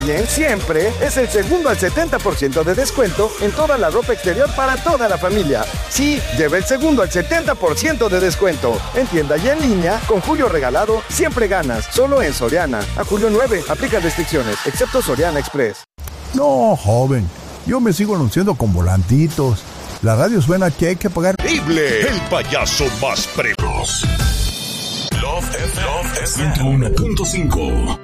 Bien, siempre es el segundo al 70% de descuento en toda la ropa exterior para toda la familia. Sí, lleva el segundo al 70% de descuento. En tienda y en línea, con Julio Regalado, siempre ganas. Solo en Soriana. A julio 9, aplica restricciones, excepto Soriana Express. No, joven, yo me sigo anunciando con volantitos. La radio suena que hay que pagar. Increíble, el payaso más precoz. Love FM 101.5.